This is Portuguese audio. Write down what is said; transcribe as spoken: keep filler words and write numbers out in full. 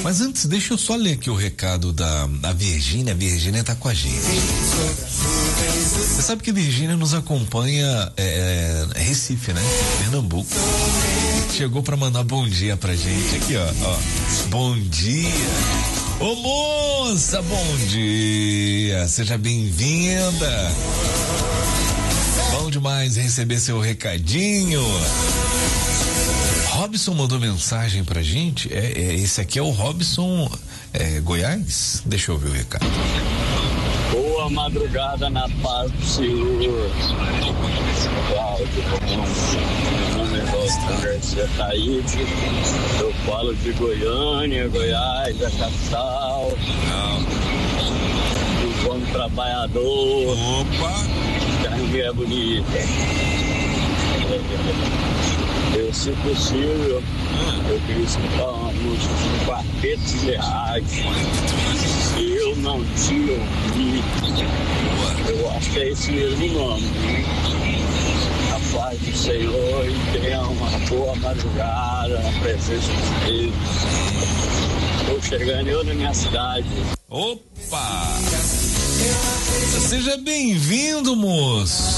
Mas antes, deixa eu só ler aqui o recado da, da Virgínia. A Virgínia tá com a gente. Você sabe que Virgínia nos acompanha é, é, Recife, né? Pernambuco. Chegou pra mandar bom dia pra gente aqui, ó, ó. Bom dia. Ô moça, bom dia. Seja bem-vinda. Bom demais receber seu recadinho. Robson mandou mensagem pra gente. É, é, esse aqui é o Robson é, Goiás? Deixa eu ver o recado. Boa madrugada na paz do Senhor. Cláudio, meu nome é Robson Garcia Taíde. Eu falo de Goiânia, Goiás, a capital. Do bom trabalhador. Opa! Carne é bonita. Eu, se possível, eu queria escutar uma música de Quarteto de Rádio. Eu não te ouvi. Eu acho que é esse mesmo nome. A paz do Senhor e tenha uma boa madrugada na presença de Deus. Estou chegando eu na minha cidade. Opa! Seja bem-vindo, moço.